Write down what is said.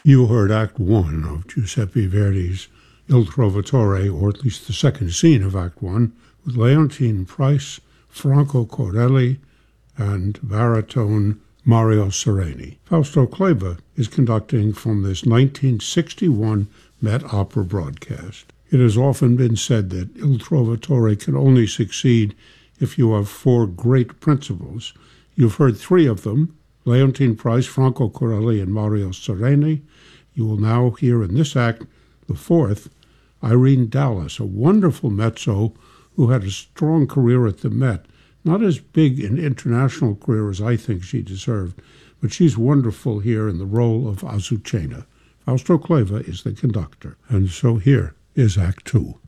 You heard Act One of Giuseppe Verdi's Il Trovatore, or at least the second scene of Act One, with Leontyne Price, Franco Corelli, and baritone Mario Sereni. Fausto Cleva is conducting from this 1961 Met Opera broadcast. It has often been said that Il Trovatore can only succeed if you have four great principals. You've heard three of them, Leontyne Price, Franco Corelli, and Mario Sereni. You will now hear in this act the fourth, Irene Dallas, a wonderful mezzo who had a strong career at the Met. Not as big an international career as I think she deserved, but she's wonderful here in the role of Azucena. Fausto Cleva is the conductor, and so here is Act Two.